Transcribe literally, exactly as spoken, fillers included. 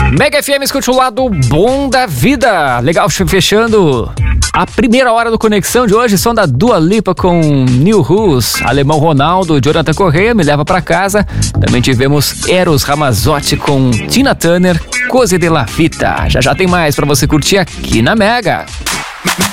Mega F M, escute o lado bom da vida. Legal, fechando a primeira hora do Conexão de hoje, som da Dua Lipa com New Rules, Alemão Ronaldo, Jonathan Correia, Me Leva Pra Casa. Também tivemos Eros Ramazzotti com Tina Turner, Cose de la Vita. Já já tem mais pra você curtir aqui na Mega.